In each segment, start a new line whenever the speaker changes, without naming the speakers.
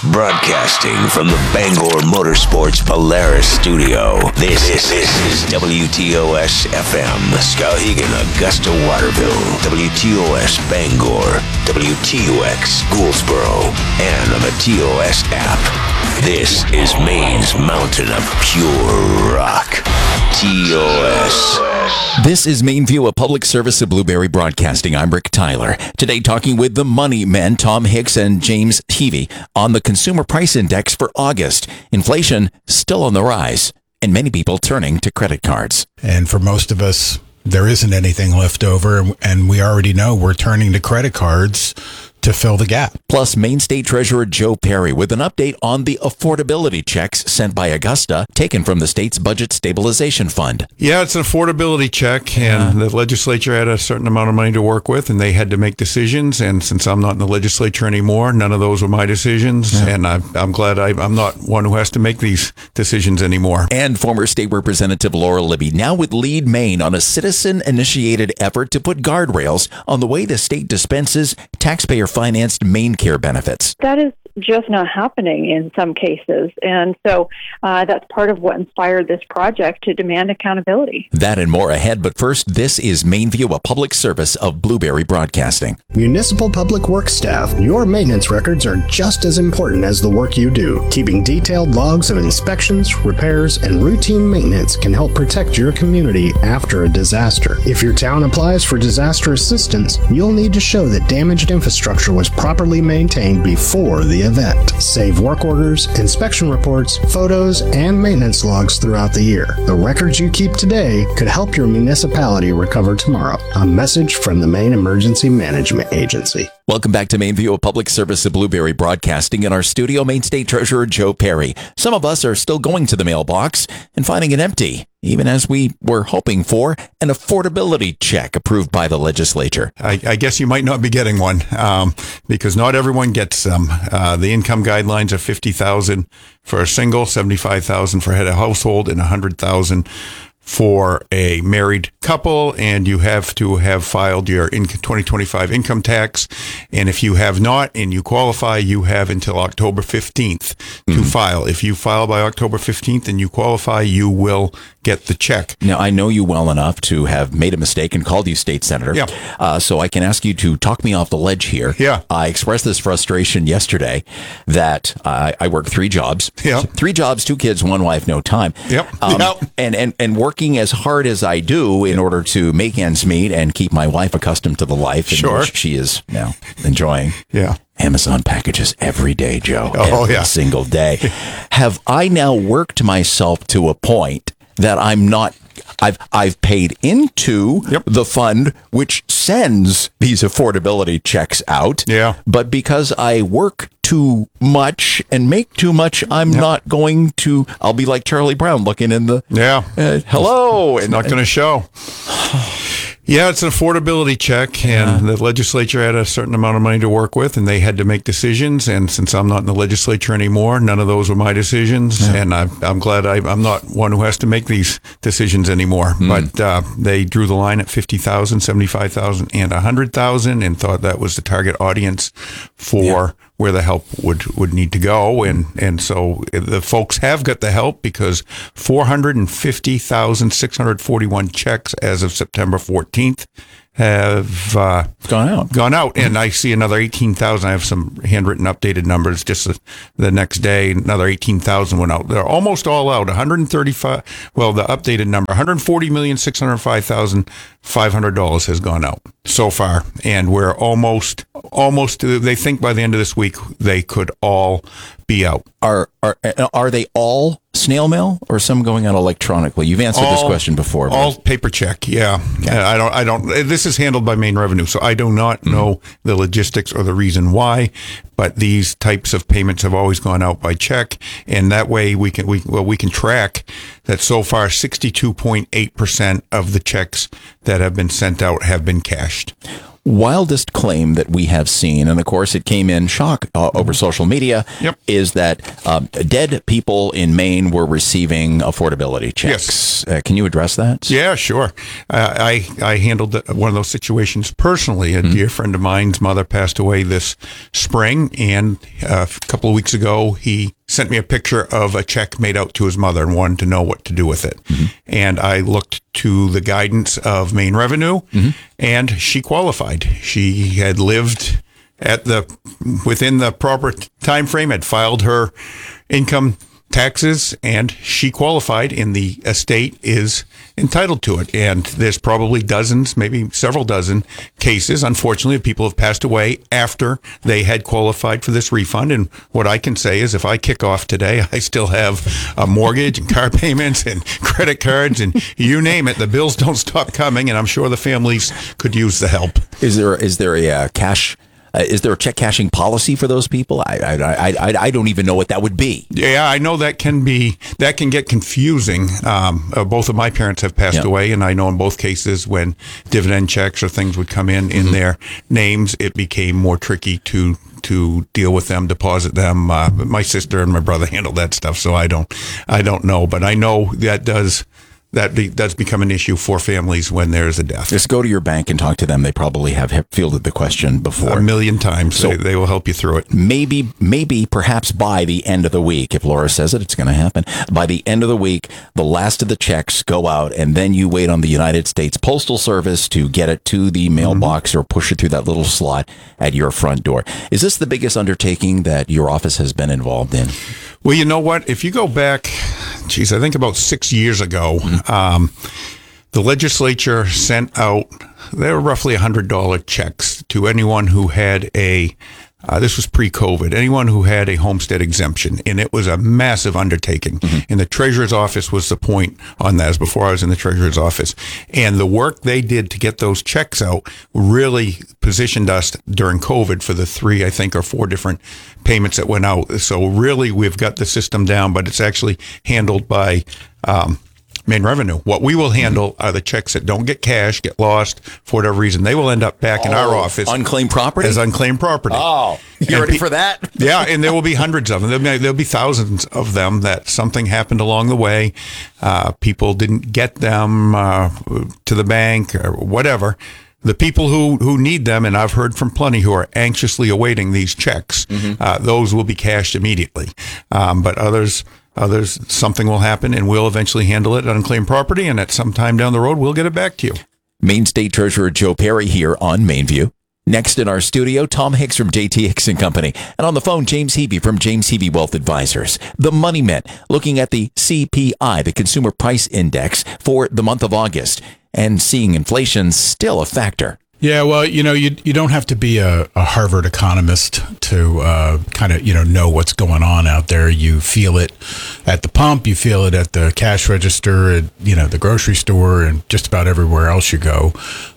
Broadcasting from the Bangor Motorsports Polaris studio, this is WTOS FM, Skowhegan, Augusta, Waterville, WTOS Bangor, WTUX Gouldsboro, and on the TOS app. This is Maine's mountain of pure rock. TOS.
This is Main View, a public service of Blueberry Broadcasting. I'm Rick Tyler. Today talking with the Money Men, Tom Hicks and James Heavey, on the Consumer Price Index for August. Inflation still on the rise, and many people turning to credit cards.
And for most of us, there isn't anything left over, and we already know we're turning to credit cards to fill the gap.
Plus, Maine State Treasurer Joe Perry with an update on the affordability checks sent by Augusta, taken from the state's Budget Stabilization Fund.
Yeah, it's an affordability check, and the legislature had a certain amount of money to work with, and they had to make decisions. And since I'm not in the legislature anymore, none of those were my decisions, and I'm glad I'm not one who has to make these decisions anymore.
And former State Representative Laura Libby, now with Lead Maine, on a citizen-initiated effort to put guardrails on the way the state dispenses taxpayer-financed Maine Care benefits.
That is just not happening in some cases. And so that's part of what inspired this project to demand accountability.
That and more ahead. But first, this is Main View, a public service of Blueberry Broadcasting.
Municipal public works staff, your maintenance records are just as important as the work you do. Keeping detailed logs of inspections, repairs, and routine maintenance can help protect your community after a disaster. If your town applies for disaster assistance, you'll need to show that damaged infrastructure was properly maintained before the event. Save work orders, inspection reports, photos, and maintenance logs throughout the year. The records you keep today could help your municipality recover tomorrow. A message from the Maine Emergency Management Agency.
Welcome back to Main View, a public service of Blueberry Broadcasting. In our studio, Maine State Treasurer Joe Perry. Some of us are still going to the mailbox and finding it empty, even as we were hoping for an affordability check approved by the legislature.
I guess you might not be getting one because not everyone gets them. The income guidelines are $50,000 for a single, $75,000 for head of household, and $100,000 for a married couple, and you have to have filed your 2025 income tax. And if you have not and you qualify, you have until October 15th to file. If you file by October 15th and you qualify, you will get the check.
Now, I know you well enough to have made a mistake and called you state senator.
Yeah.
So I can ask you to talk me off the ledge here.
Yeah.
I expressed this frustration yesterday that I work 3 jobs.
Yeah.
3 jobs, 2 kids, 1 wife, no time.
Yep.
And working as hard as I do in order to make ends meet and keep my wife accustomed to the life in which she is now enjoying.
Yeah.
Amazon packages every day, Joe.
Every
single day. Have I now worked myself to a point that I'm not, I've paid into the fund which sends these affordability checks out.
Yeah.
But because I work too much and make too much, I'm not going to, I'll be like Charlie Brown looking in the, hello.
It's not going to show. Yeah, it's an affordability check, and the legislature had a certain amount of money to work with, and they had to make decisions. And since I'm not in the legislature anymore, none of those were my decisions. And I'm glad I'm not one who has to make these decisions anymore. But they drew the line at $50,000, $75,000, and $100,000, and thought that was the target audience for where the help would need to go. And so the folks have got the help because 450,641 checks as of September 14th have gone out. And I see another 18,000. I have some handwritten updated numbers just the next day. Another 18,000 went out. They're almost all out. 135. Well, the updated number, $140,605,500 has gone out so far. And we're almost, they think by the end of this week, they could all be out.
Are they all snail mail or some going out electronically? You've answered this question before.
All paper check. Yeah. Okay. I don't, this is handled by Maine Revenue, so I do not know the logistics or the reason why, but these types of payments have always gone out by check. And that way we can track that so far 62.8% of the checks that have been sent out have been cashed.
wildest claim that we have seen, and of course it came in shock over social media, is that dead people in Maine were receiving affordability checks.
Yes.
Can you address that?
Yeah, sure. I handled one of those situations personally. A dear friend of mine's mother passed away this spring, and a couple of weeks ago, he sent me a picture of a check made out to his mother and wanted to know what to do with it. And I looked to the guidance of Maine Revenue, and she qualified. She had lived within the proper time frame, had filed her income taxes, and she qualified, and the estate is entitled to it. And there's probably dozens, maybe several dozen cases, unfortunately, of people have passed away after they had qualified for this refund. And what I can say is if I kick off today, I still have a mortgage and car payments and credit cards and you name it. The bills don't stop coming, and I'm sure the families could use the help.
Is there a cash? Is there a check cashing policy for those people? I don't even know what that would be.
Yeah, I know that can get confusing. Both of my parents have passed away, and I know in both cases when dividend checks or things would come in their names, it became more tricky to deal with them, deposit them. My sister and my brother handled that stuff, so I don't know, but I know that does become an issue for families when there is a death.
Just go to your bank and talk to them. They probably have fielded the question before.
1,000,000 times. So they will help you through it.
Maybe perhaps by the end of the week, if Laura says it's going to happen, by the end of the week, the last of the checks go out, and then you wait on the United States Postal Service to get it to the mailbox or push it through that little slot at your front door. Is this the biggest undertaking that your office has been involved in?
Well, you know what? If you go back, I think about 6 years ago, the legislature sent out, there were roughly $100 checks to anyone who had this was pre-COVID, anyone who had a homestead exemption, and it was a massive undertaking. And the treasurer's office was the point on that, as before I was in the treasurer's office. And the work they did to get those checks out really positioned us during COVID for the 3, I think, or 4 different payments that went out. So really, we've got the system down, but it's actually handled by Maine Revenue. What we will handle are the checks that don't get cashed, get lost for whatever reason. They will end up back in our office.
Unclaimed property?
As unclaimed property.
Oh, you ready for that?
Yeah, and there will be hundreds of them. There'll be thousands of them that something happened along the way. People didn't get them to the bank or whatever. The people who need them, and I've heard from plenty who are anxiously awaiting these checks, those will be cashed immediately. But others, something will happen, and we'll eventually handle it on unclaimed property, and at some time down the road, we'll get it back to you.
Maine State Treasurer Joe Perry here on Mainview. Next in our studio, Tom Hicks from JT Hicks & Company. And on the phone, James Hebe from James Hebe Wealth Advisors. The Money Men, looking at the CPI, the Consumer Price Index, for the month of August, and seeing inflation still a factor.
Yeah, well, you don't have to be a Harvard economist to kind of, know what's going on out there. You feel it at the pump, you feel it at the cash register, at, the grocery store, and just about everywhere else you go.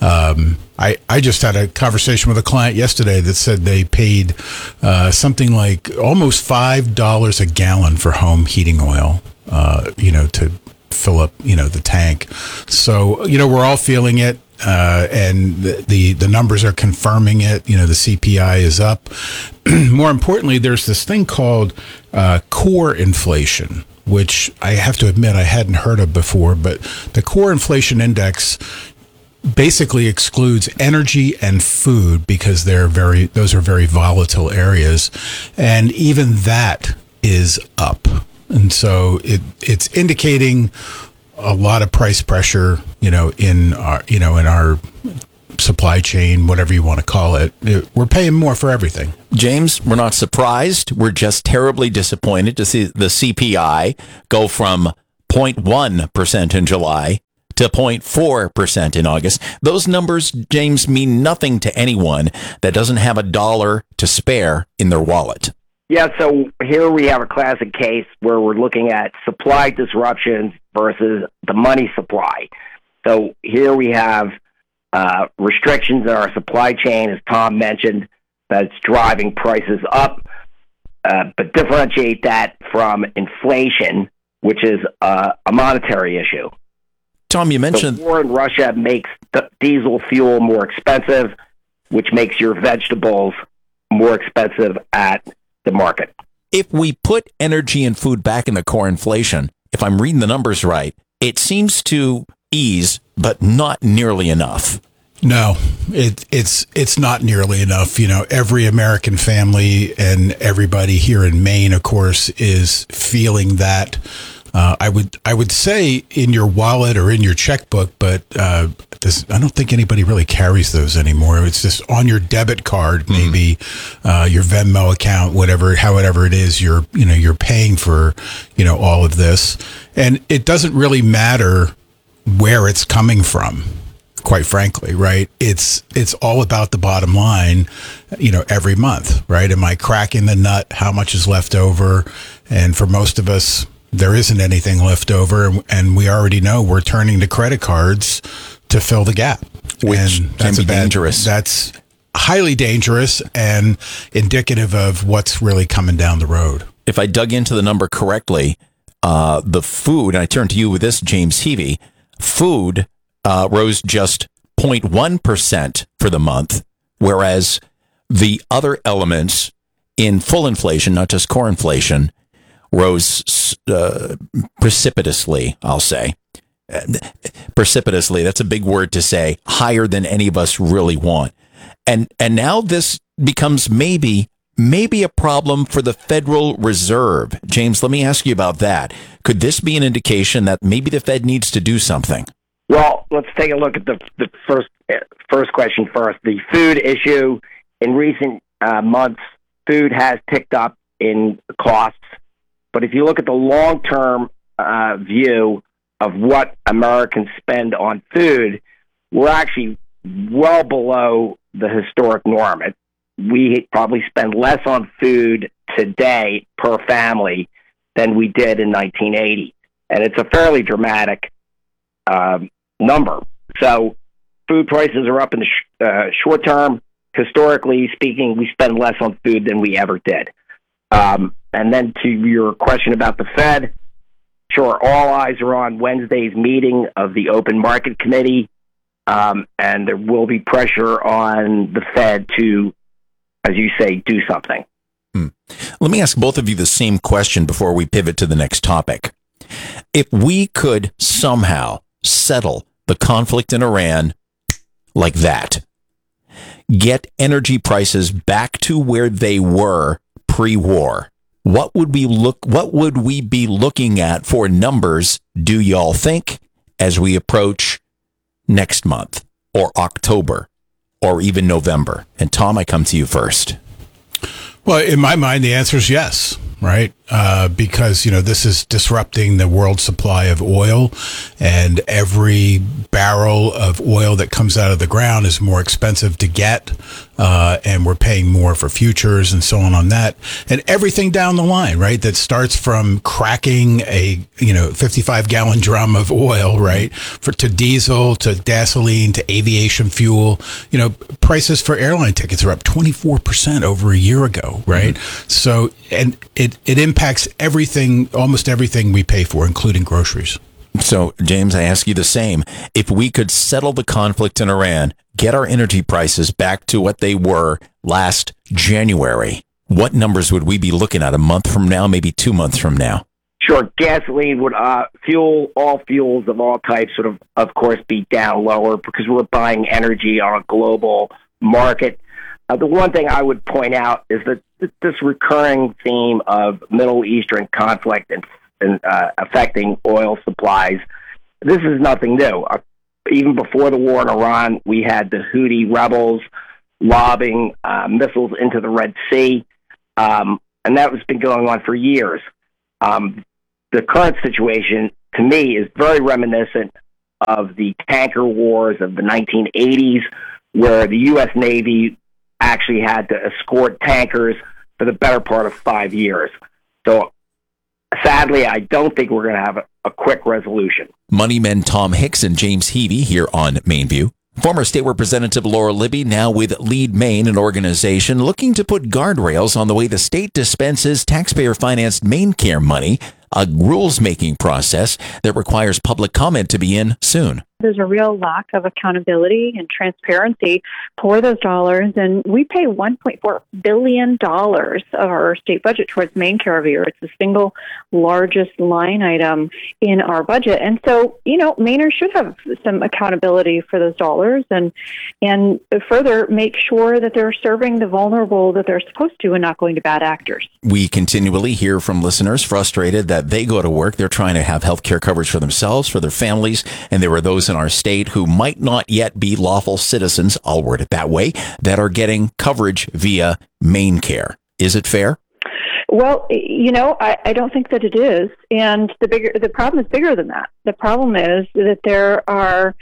I just had a conversation with a client yesterday that said they paid something like almost $5 a gallon for home heating oil, to fill up, the tank. So, we're all feeling it. And the numbers are confirming it. The CPI is up. More importantly, there's this thing called core inflation, which I have to admit I hadn't heard of before. But the core inflation index basically excludes energy and food because those are very volatile areas, and even that is up. And so it's indicating a lot of price pressure, in our supply chain, whatever you want to call it. We're paying more for everything.
James, we're not surprised. We're just terribly disappointed to see the CPI go from 0.1% in July to 0.4% in August. Those numbers, James, mean nothing to anyone that doesn't have a dollar to spare in their wallet.
Yeah, so here we have a classic case where we're looking at supply disruptions versus the money supply. So here we have restrictions in our supply chain, as Tom mentioned, that's driving prices up, but differentiate that from inflation, which is a monetary issue.
Tom, you mentioned
the war in Russia makes the diesel fuel more expensive. which makes your vegetables more expensive at the market.
If we put energy and food back in the core inflation, if I'm reading the numbers right, it seems to ease, but not nearly enough.
No, it's not nearly enough. You know, every American family and everybody here in Maine, of course, is feeling that. I would say in your wallet or in your checkbook, but I don't think anybody really carries those anymore. It's just on your debit card, maybe your Venmo account, however it is. You're paying for all of this, and it doesn't really matter where it's coming from. Quite frankly, right? It's all about the bottom line, every month, right? Am I cracking the nut? How much is left over? And for most of us, there isn't anything left over, and we already know we're turning to credit cards to fill the gap,
which can be dangerous.
That's highly dangerous and indicative of what's really coming down the road.
If I dug into the number correctly, the food, and I turn to you with this, James Heavey, food rose just 0.1% for the month, whereas the other elements in full inflation, not just core inflation, rose precipitously, I'll say. Precipitously, that's a big word to say, higher than any of us really want. And now this becomes maybe a problem for the Federal Reserve. James, let me ask you about that. Could this be an indication that maybe the Fed needs to do something?
Well, let's take a look at the first question first. The food issue, in recent months, food has ticked up in costs. But if you look at the long-term view of what Americans spend on food, we're actually well below the historic norm. We probably spend less on food today per family than we did in 1980. And it's a fairly dramatic number. So food prices are up in the short term. Historically speaking, we spend less on food than we ever did. And then to your question about the Fed, sure, all eyes are on Wednesday's meeting of the Open Market Committee, and there will be pressure on the Fed to, as you say, do something.
Let me ask both of you the same question before we pivot to the next topic. If we could somehow settle the conflict in Iran like that, get energy prices back to where they were pre-war, what would we be looking at for numbers, do y'all think, as we approach next month or October or even November? And Tom, I come to you first.
Well, in my mind, the answer is yes, right? Because, this is disrupting the world supply of oil, and every barrel of oil that comes out of the ground is more expensive to get, and we're paying more for futures and so on that. And everything down the line, right, that starts from cracking a, 55-gallon drum of oil, right, to diesel, to gasoline, to aviation fuel. Prices for airline tickets are up 24% over a year ago, right? Mm-hmm. So, and it impacts everything, almost everything we pay for, including groceries.
So, James, I ask you the same. If we could settle the conflict in Iran, get our energy prices back to what they were last January, what numbers would we be looking at a month from now, maybe 2 months from now?
Sure. Gasoline would all fuels of all types would, of course, be down lower because we're buying energy on a global market. The one thing I would point out is that this recurring theme of Middle Eastern conflict and affecting oil supplies, this is nothing new. Even before the war in Iran, we had the Houthi rebels lobbing missiles into the Red Sea, and that has been going on for years. The current situation, to me, is very reminiscent of the tanker wars of the 1980s, where the U.S. Navy actually had to escort tankers for the better part of 5 years. So, sadly, I don't think we're going to have a quick resolution.
Money men Tom Hicks and James Heavey here on Mainview. Former State Representative Laura Libby now with Lead Maine, an organization looking to put guardrails on the way the state dispenses taxpayer-financed MaineCare money, a rules-making process that requires public comment to be in soon.
There's a real lack of accountability and transparency for those dollars, and we pay $1.4 billion of our state budget towards MaineCare every year. It's the single largest line item in our budget, and so Mainers should have some accountability for those dollars, and further make sure that they're serving the vulnerable that they're supposed to, and not going to bad actors.
We continually hear from listeners frustrated that they go to work, they're trying to have health care coverage for themselves, for their families, and there are those in our state who might not yet be lawful citizens, I'll word it that way, that are getting coverage via MaineCare. Is it fair?
Well, I don't think that it is, and the problem is bigger than that. The problem is that there are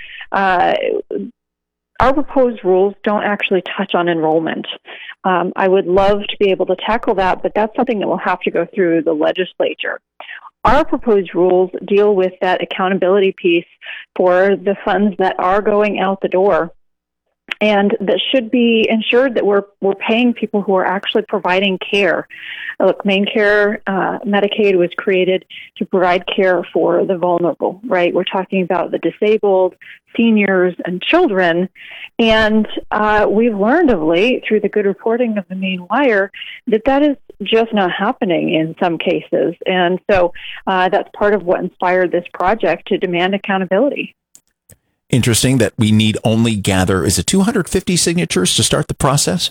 our proposed rules don't actually touch on enrollment. I would love to be able to tackle that, but that's something that will have to go through the legislature. Our proposed rules deal with that accountability piece for the funds that are going out the door, and that should be ensured that we're paying people who are actually providing care. Look, MaineCare Medicaid was created to provide care for the vulnerable, right? We're talking about the disabled, seniors, and children. And we've learned of late through the good reporting of the Maine Wire that is just not happening in some cases. And so that's part of what inspired this project to demand accountability.
Interesting that we need only gather, is it 250 signatures to start the process?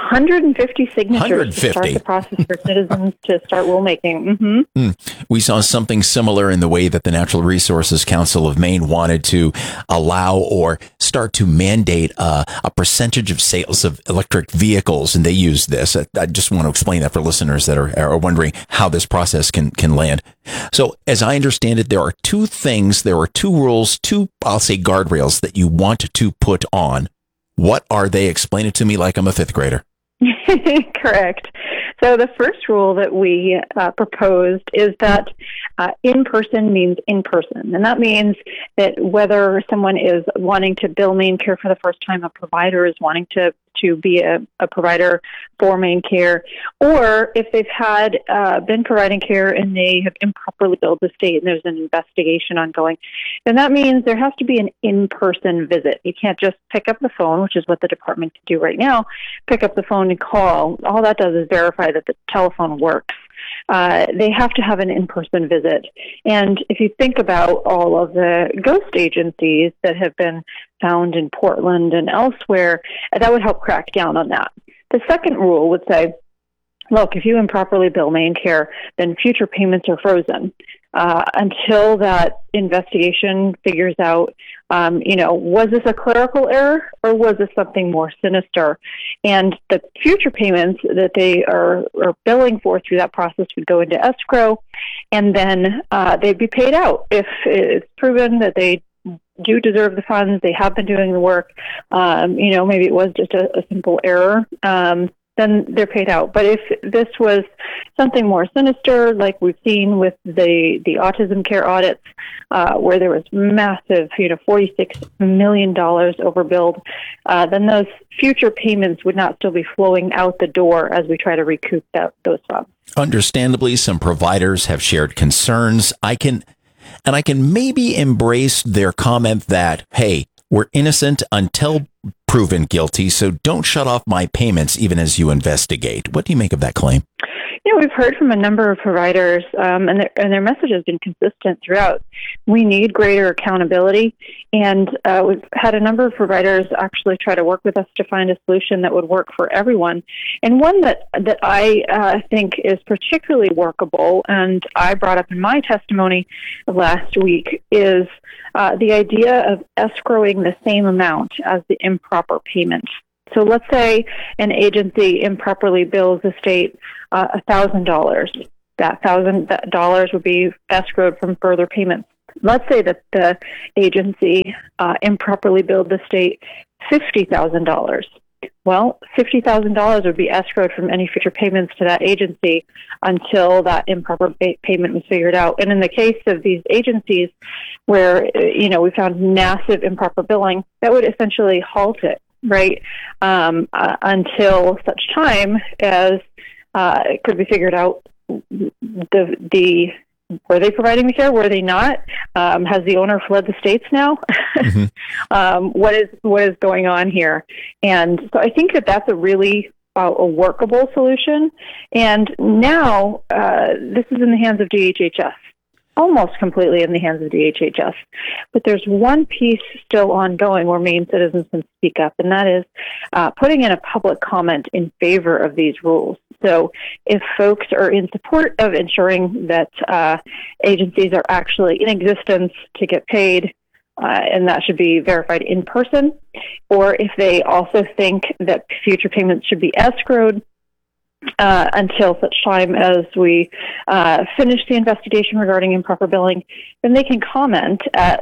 150 signatures to start the process for citizens to start rulemaking. Mm-hmm.
We saw something similar in the way that the Natural Resources Council of Maine wanted to allow or start to mandate a percentage of sales of electric vehicles, and they used this. I just want to explain that for listeners that are wondering how this process can land. So as I understand it, there are two rules, I'll say guardrails that you want to put on. What are they? Explain it to me like I'm a fifth grader.
Correct. So the first rule that we proposed is that in-person means in-person. And that means that whether someone is wanting to bill MaineCare for the first time, a provider is wanting to be a provider for MaineCare, or if they've had been providing care and they have improperly billed the state and there's an investigation ongoing, then that means there has to be an in-person visit. You can't just pick up the phone, which is what the department can do right now, pick up the phone and call. All that does is verify that the telephone works. They have to have an in-person visit. And if you think about all of the ghost agencies that have been found in Portland and elsewhere, that would help crack down on that. The second rule would say, look, if you improperly bill MaineCare, then future payments are frozen until that investigation figures out, was this a clerical error or was this something more sinister? And the future payments that they are billing for through that process would go into escrow, and then they'd be paid out. If it's proven that they do deserve the funds, they have been doing the work, maybe it was just a simple error, then they're paid out. But if this was something more sinister, like we've seen with the autism care audits, where there was massive, $46 million overbilled, then those future payments would not still be flowing out the door as we try to recoup those funds.
Understandably, some providers have shared concerns. I can maybe embrace their comment that, hey, we're innocent until proven guilty, so don't shut off my payments even as you investigate. What do you make of that claim?
We've heard from a number of providers, and their message has been consistent throughout. We need greater accountability, and we've had a number of providers actually try to work with us to find a solution that would work for everyone. And one that I think is particularly workable, and I brought up in my testimony last week, is the idea of escrowing the same amount as the improper payment. So let's say an agency improperly bills the state $1,000. That $1,000 would be escrowed from further payments. Let's say that the agency improperly billed the state $50,000. Well, $50,000 would be escrowed from any future payments to that agency until that improper payment was figured out. And in the case of these agencies where, we found massive improper billing, that would essentially halt it, right, until such time as it could be figured out the were they providing the care? Were they not? Has the owner fled the States now? What is going on here? And so I think that's a really a workable solution. And now this is in the hands of DHHS, almost completely in the hands of DHHS. But there's one piece still ongoing where Maine citizens can speak up, and that is putting in a public comment in favor of these rules. So if folks are in support of ensuring that agencies are actually in existence to get paid, and that should be verified in person, or if they also think that future payments should be escrowed until such time as we finish the investigation regarding improper billing, then they can comment at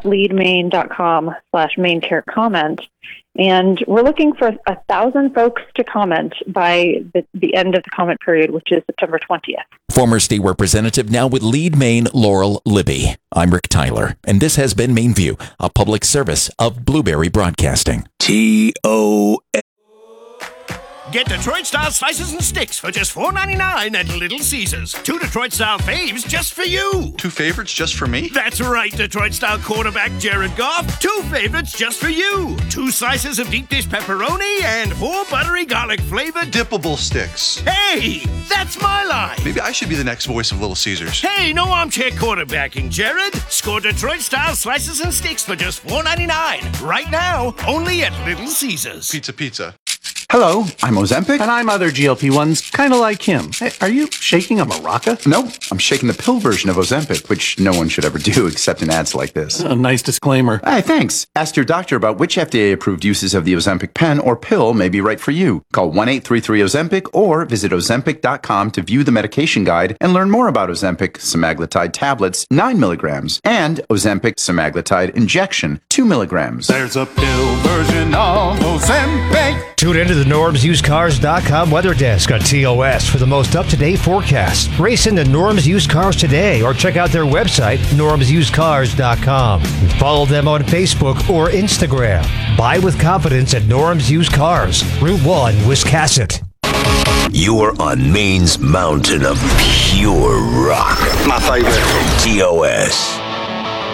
leadmaine.com/MaineCareComment. And we're looking for 1,000 folks to comment by the end of the comment period, which is September 20th.
Former state representative, now with Lead Maine, Laurel Libby. I'm Rick Tyler, and this has been Maine View, a public service of Blueberry Broadcasting.
TOS.
Get Detroit-style slices and sticks for just $4.99 at Little Caesars. 2 Detroit-style faves just for you.
2 favorites just for me?
That's right, Detroit-style quarterback Jared Goff. 2 favorites just for you. 2 slices of deep dish pepperoni and 4 buttery garlic-flavored
dippable sticks.
Hey, that's my line.
Maybe I should be the next voice of Little Caesars.
Hey, no armchair quarterbacking, Jared. Score Detroit-style slices and sticks for just $4.99. Right now, only at Little Caesars.
Pizza.
Hello, I'm Ozempic.
And I'm other GLP-1s, kind of like him. Hey, are you shaking a maraca?
No, I'm shaking the pill version of Ozempic, which no one should ever do except in ads like this.
A nice disclaimer.
Hey, thanks. Ask your doctor about which FDA-approved uses of the Ozempic pen or pill may be right for you. Call 1-833-OZEMPIC or visit Ozempic.com to view the medication guide and learn more about Ozempic semaglutide tablets, 9 milligrams, and Ozempic semaglutide injection, 2 milligrams.
There's a pill version of Ozempic.
Tune into the NormsUsedCars.com weather desk on TOS for the most up-to-date forecast. Race into Norm's Used Cars today or check out their website, NormsUsedCars.com. And follow them on Facebook or Instagram. Buy with confidence at Norm's Used Cars, Route 1, Wiscasset.
You're on Maine's mountain of pure rock.
My favorite.
TOS.